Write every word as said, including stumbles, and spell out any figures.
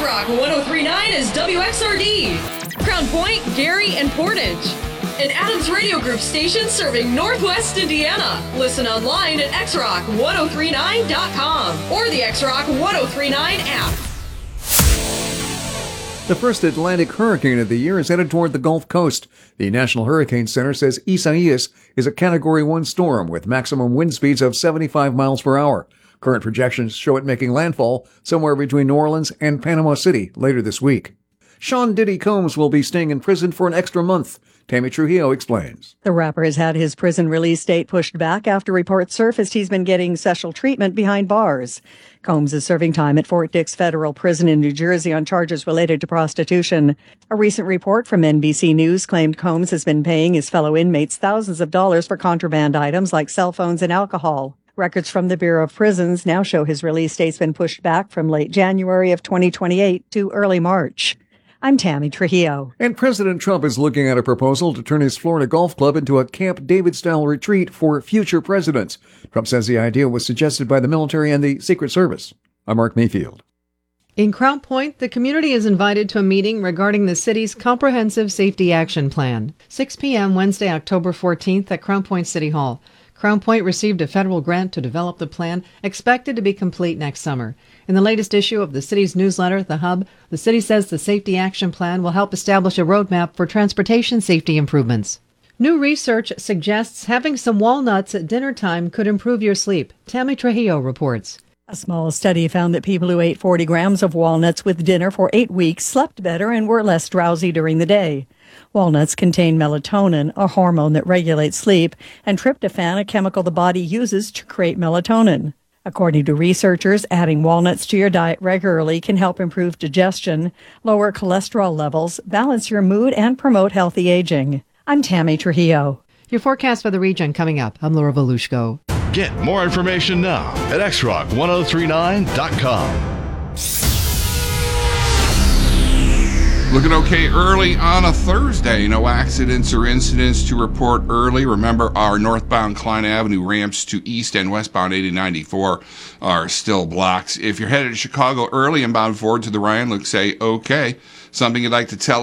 X-Rock one oh three point nine is W X R D. Crown Point, Gary, and Portage. An Adams Radio Group station serving Northwest Indiana. Listen online at x rock ten thirty-nine dot com or the X-Rock one oh three point nine app. The first Atlantic hurricane of the year is headed toward the Gulf Coast. The National Hurricane Center says Isaias is a Category one storm with maximum wind speeds of seventy-five miles per hour. Current projections show it making landfall somewhere between New Orleans and Panama City later this week. Sean Diddy Combs will be staying in prison for an extra month. Tammy Trujillo explains. The rapper has had his prison release date pushed back after reports surfaced he's been getting special treatment behind bars. Combs is serving time at Fort Dix Federal Prison in New Jersey on charges related to prostitution. A recent report from N B C News claimed Combs has been paying his fellow inmates thousands of dollars for contraband items like cell phones and alcohol. Records from the Bureau of Prisons now show his release date's been pushed back from late January of twenty twenty-eight to early March. I'm Tammy Trujillo. And President Trump is looking at a proposal to turn his Florida golf club into a Camp David-style retreat for future presidents. Trump says the idea was suggested by the military and the Secret Service. I'm Mark Mayfield. In Crown Point, the community is invited to a meeting regarding the city's Comprehensive Safety Action Plan. six p.m. Wednesday, October fourteenth at Crown Point City Hall. Crown Point received a federal grant to develop the plan, expected to be complete next summer. In the latest issue of the city's newsletter, The Hub, the city says the Safety Action Plan will help establish a roadmap for transportation safety improvements. New research suggests having some walnuts at dinner time could improve your sleep. Tammy Trujillo reports. A small study found that people who ate forty grams of walnuts with dinner for eight weeks slept better and were less drowsy during the day. Walnuts contain melatonin, a hormone that regulates sleep, and tryptophan, a chemical the body uses to create melatonin. According to researchers, adding walnuts to your diet regularly can help improve digestion, lower cholesterol levels, balance your mood, and promote healthy aging. I'm Tammy Trujillo. Your forecast for the region coming up. I'm Laura Volushko. Get more information now at x rock ten thirty-nine dot com. Looking okay early on a Thursday. No accidents or incidents to report early. Remember, our northbound Klein Avenue ramps to east and westbound eighty ninety-four are still blocked. If you're headed to Chicago early and bound forward to the Ryan, look, say, okay. Something you'd like to tell